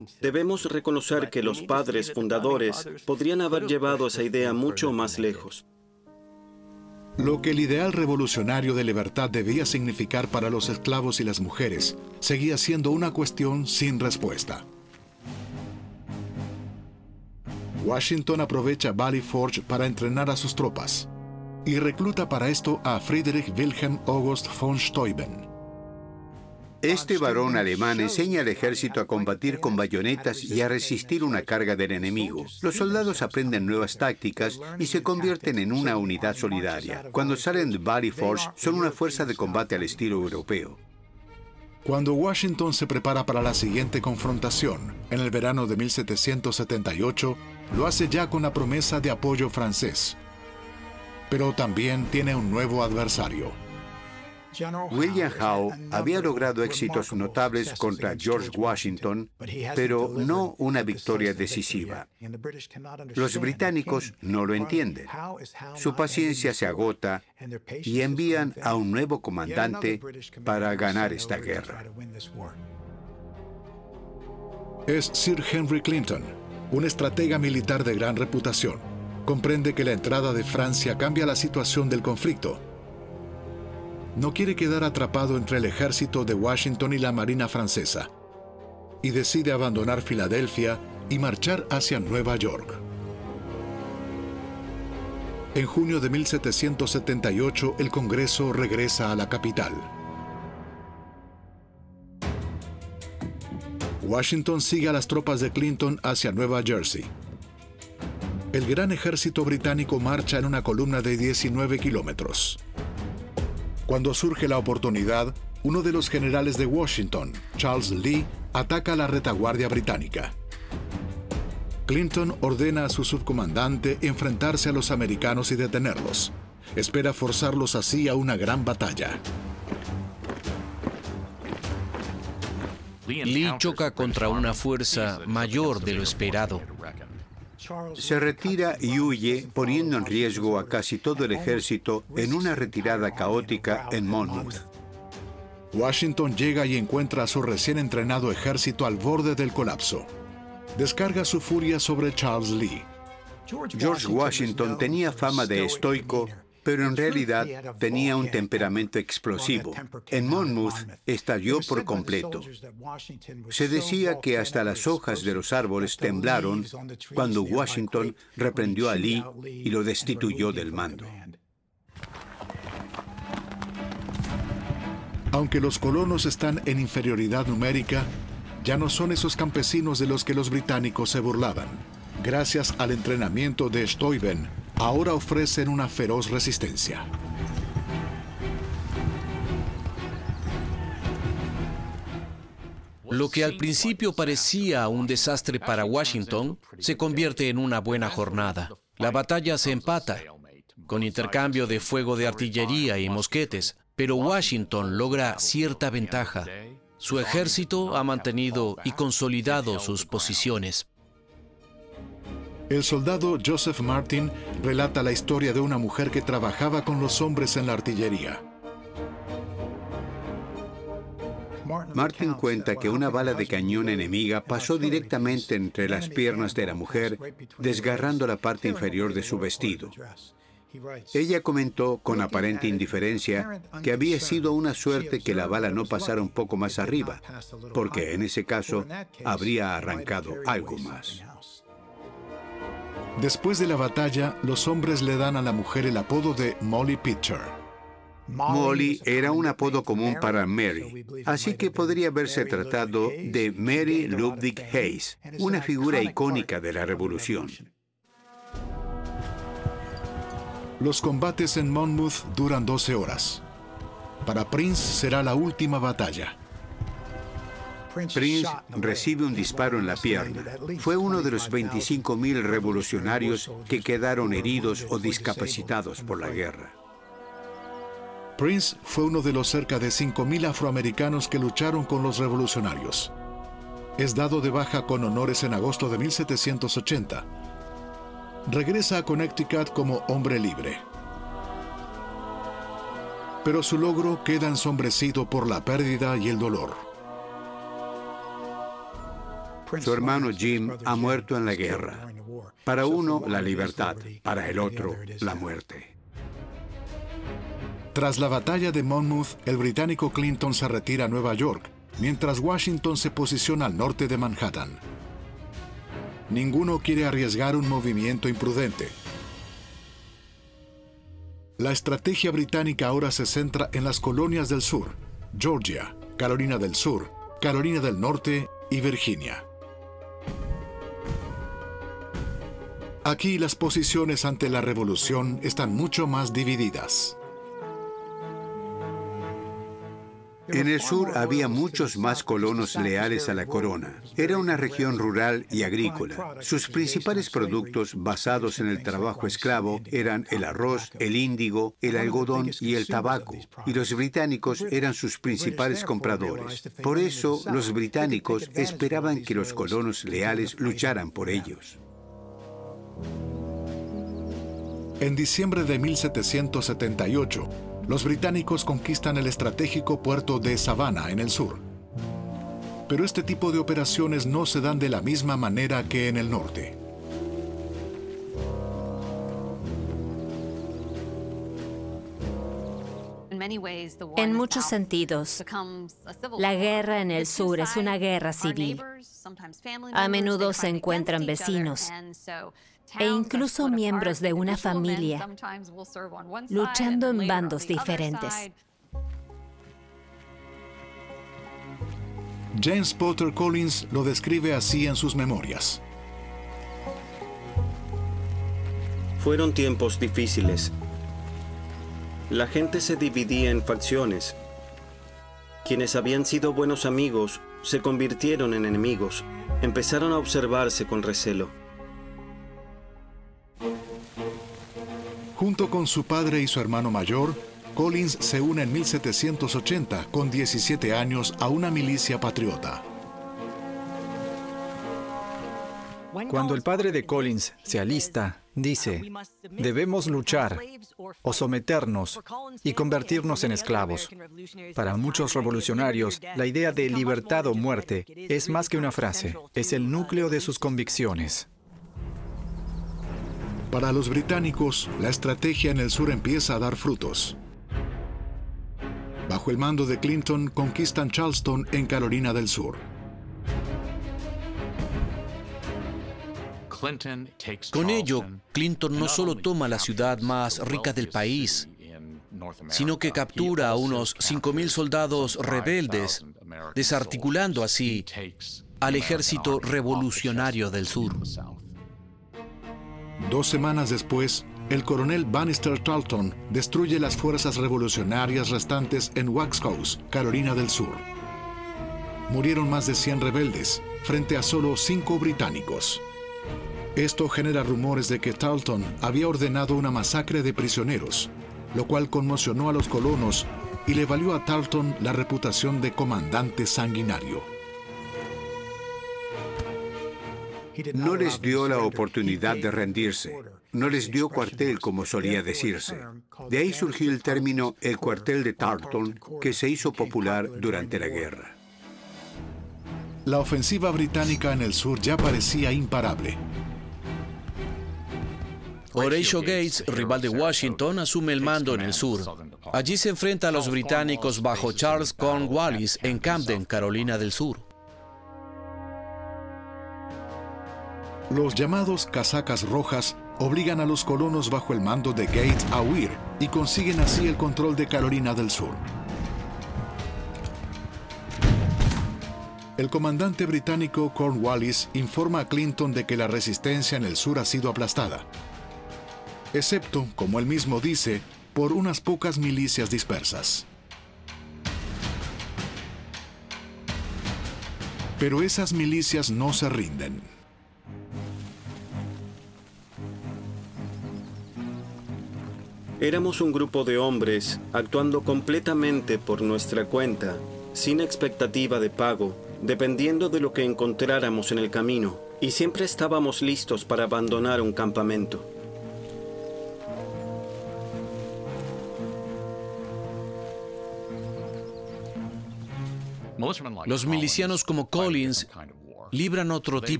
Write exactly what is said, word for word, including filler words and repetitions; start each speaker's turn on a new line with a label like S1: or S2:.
S1: Debemos reconocer que los padres fundadores podrían haber llevado esa idea mucho más lejos.
S2: Lo que el ideal revolucionario de libertad debía significar para los esclavos y las mujeres seguía siendo una cuestión sin respuesta. Washington aprovecha Valley Forge para entrenar a sus tropas y recluta para esto a Friedrich Wilhelm August von Steuben.
S3: Este varón alemán enseña al ejército a combatir con bayonetas y a resistir una carga del enemigo. Los soldados aprenden nuevas tácticas y se convierten en una unidad solidaria. Cuando salen de Valley Forge, son una fuerza de combate al estilo europeo.
S2: Cuando Washington se prepara para la siguiente confrontación, en el verano de mil setecientos setenta y ocho, lo hace ya con la promesa de apoyo francés. Pero también tiene un nuevo adversario.
S3: William Howe había logrado éxitos notables contra George Washington, pero no una victoria decisiva. Los británicos no lo entienden. Su paciencia se agota y envían a un nuevo comandante para ganar esta guerra.
S2: Es Sir Henry Clinton, un estratega militar de gran reputación. Comprende que la entrada de Francia cambia la situación del conflicto. No quiere quedar atrapado entre el ejército de Washington y la marina francesa, y decide abandonar Filadelfia y marchar hacia Nueva York. En junio de mil setecientos setenta y ocho, el Congreso regresa a la capital. Washington sigue a las tropas de Clinton hacia Nueva Jersey. El gran ejército británico marcha en una columna de diecinueve kilómetros. Cuando surge la oportunidad, uno de los generales de Washington, Charles Lee, ataca a la retaguardia británica. Clinton ordena a su subcomandante enfrentarse a los americanos y detenerlos. Espera forzarlos así a una gran batalla.
S4: Lee choca contra una fuerza mayor de lo esperado.
S3: Se retira y huye, poniendo en riesgo a casi todo el ejército en una retirada caótica en Monmouth.
S2: Washington llega y encuentra a su recién entrenado ejército al borde del colapso. Descarga su furia sobre Charles Lee.
S3: George Washington tenía fama de estoico, pero en realidad tenía un temperamento explosivo. En Monmouth estalló por completo. Se decía que hasta las hojas de los árboles temblaron cuando Washington reprendió a Lee y lo destituyó del mando.
S2: Aunque los colonos están en inferioridad numérica, ya no son esos campesinos de los que los británicos se burlaban. Gracias al entrenamiento de Steuben, ahora ofrecen una feroz resistencia.
S4: Lo que al principio parecía un desastre para Washington se convierte en una buena jornada. La batalla se empata, con intercambio de fuego de artillería y mosquetes, pero Washington logra cierta ventaja. Su ejército ha mantenido y consolidado sus posiciones.
S2: El soldado Joseph Martin relata la historia de una mujer que trabajaba con los hombres en la artillería.
S3: Martin cuenta que una bala de cañón enemiga pasó directamente entre las piernas de la mujer, desgarrando la parte inferior de su vestido. Ella comentó con aparente indiferencia que había sido una suerte que la bala no pasara un poco más arriba, porque en ese caso habría arrancado algo más.
S2: Después de la batalla, los hombres le dan a la mujer el apodo de Molly Pitcher.
S3: Molly era un apodo común para Mary, así que podría haberse tratado de Mary Ludwig Hayes, una figura icónica de la Revolución.
S2: Los combates en Monmouth duran doce horas. Para Prince será la última batalla.
S3: Prince recibe un disparo en la pierna. Fue uno de los veinticinco mil revolucionarios que quedaron heridos o discapacitados por la guerra.
S2: Prince fue uno de los cerca de cinco mil afroamericanos que lucharon con los revolucionarios. Es dado de baja con honores en agosto de mil setecientos ochenta. Regresa a Connecticut como hombre libre. Pero su logro queda ensombrecido por la pérdida y el dolor.
S3: Su hermano Jim ha muerto en la guerra. Para uno, la libertad. Para el otro, la muerte.
S2: Tras la batalla de Monmouth, el británico Clinton se retira a Nueva York, mientras Washington se posiciona al norte de Manhattan. Ninguno quiere arriesgar un movimiento imprudente. La estrategia británica ahora se centra en las colonias del sur: Georgia, Carolina del Sur, Carolina del Norte y Virginia. Aquí las posiciones ante la revolución están mucho más divididas.
S3: En el sur había muchos más colonos leales a la corona. Era una región rural y agrícola. Sus principales productos basados en el trabajo esclavo eran el arroz, el índigo, el algodón y el tabaco. Y los británicos eran sus principales compradores. Por eso, los británicos esperaban que los colonos leales lucharan por ellos.
S2: En diciembre de mil setecientos setenta y ocho, los británicos conquistan el estratégico puerto de Savannah en el sur. Pero este tipo de operaciones no se dan de la misma manera que en el norte.
S5: En muchos sentidos, la guerra en el sur es una guerra civil. A menudo se encuentran vecinos e incluso miembros de una familia luchando en bandos diferentes.
S2: James Potter Collins lo describe así en sus memorias.
S1: Fueron tiempos difíciles. La gente se dividía en facciones. Quienes habían sido buenos amigos se convirtieron en enemigos. Empezaron a observarse con recelo.
S2: Junto con su padre y su hermano mayor, Collins se une en mil setecientos ochenta, con diecisiete años, a una milicia patriota.
S6: Cuando el padre de Collins se alista, dice: debemos luchar o someternos y convertirnos en esclavos. Para muchos revolucionarios, la idea de libertad o muerte es más que una frase, es el núcleo de sus convicciones.
S2: Para los británicos, la estrategia en el sur empieza a dar frutos. Bajo el mando de Clinton, conquistan Charleston en Carolina del Sur.
S4: Con ello, Clinton no solo toma la ciudad más rica del país, sino que captura a unos cinco mil soldados rebeldes, desarticulando así al ejército revolucionario del sur.
S2: Dos semanas después, el coronel Bannister Tarleton destruye las fuerzas revolucionarias restantes en Waxhaws, Carolina del Sur. Murieron más de cien rebeldes, frente a solo cinco británicos. Esto genera rumores de que Tarleton había ordenado una masacre de prisioneros, lo cual conmocionó a los colonos y le valió a Tarleton la reputación de comandante sanguinario.
S3: No les dio la oportunidad de rendirse. No les dio cuartel, como solía decirse. De ahí surgió el término el cuartel de Tarleton, que se hizo popular durante la guerra.
S2: La ofensiva británica en el sur ya parecía imparable.
S4: Horatio Gates, rival de Washington, asume el mando en el sur. Allí se enfrenta a los británicos bajo Charles Cornwallis en Camden, Carolina del Sur.
S2: Los llamados casacas rojas obligan a los colonos bajo el mando de Gates a huir y consiguen así el control de Carolina del Sur. El comandante británico Cornwallis informa a Clinton de que la resistencia en el sur ha sido aplastada, excepto, como él mismo dice, por unas pocas milicias dispersas. Pero esas milicias no se rinden.
S1: Éramos un grupo de hombres actuando completamente por nuestra cuenta, sin expectativa de pago, dependiendo de lo que encontráramos en el camino, y siempre estábamos listos para abandonar un campamento.
S4: Los milicianos como Collins libran otro tipo